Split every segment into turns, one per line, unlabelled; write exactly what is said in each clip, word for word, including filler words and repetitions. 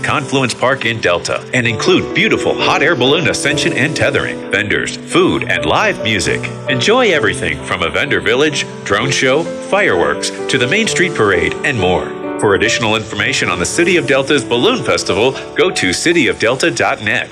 Confluence Park in Delta and include beautiful hot air balloon ascension and tethering, vendors, food, and live music. Enjoy everything from a vendor village, drone show, fireworks, to the Main Street Parade, and more. For additional information on the City of Delta's Balloon Festival, go to city of delta dot net.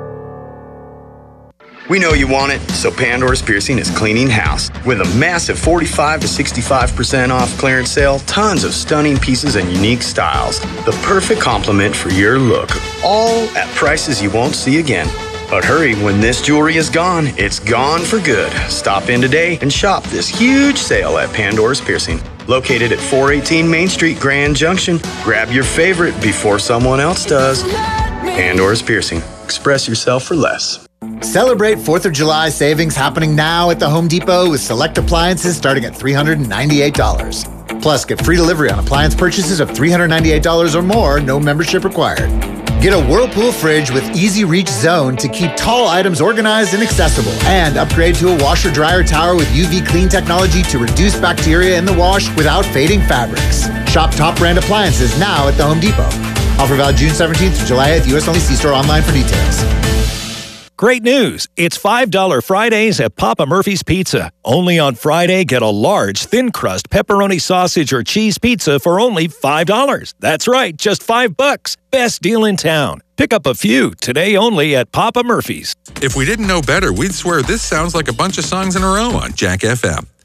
We know you want it, so Pandora's Piercing is cleaning house. With a massive forty-five to sixty-five percent off clearance sale, tons of stunning pieces and unique styles. The perfect complement for your look, all at prices you won't see again. But hurry, when this jewelry is gone, it's gone for good. Stop in today and shop this huge sale at Pandora's Piercing. Located at four eighteen Main Street, Grand Junction. Grab your favorite before someone else does. Pandora's Piercing. Express yourself for less.
Celebrate fourth of July savings happening now at the Home Depot with select appliances starting at three hundred ninety-eight dollars. Plus, get free delivery on appliance purchases of three hundred ninety-eight dollars or more, no membership required. Get a Whirlpool fridge with Easy Reach Zone to keep tall items organized and accessible. And upgrade to a washer-dryer tower with U V clean technology to reduce bacteria in the wash without fading fabrics. Shop top brand appliances now at the Home Depot. Offer valid June seventeenth to July eighth. U S only. See store online for details.
Great news! It's five dollar Fridays at Papa Murphy's Pizza. Only on Friday, get a large, thin-crust pepperoni sausage or cheese pizza for only five dollars. That's right, just five bucks. Best deal in town. Pick up a few today only at Papa Murphy's.
If we didn't know better, we'd swear this sounds like a bunch of songs in a row on Jack F M.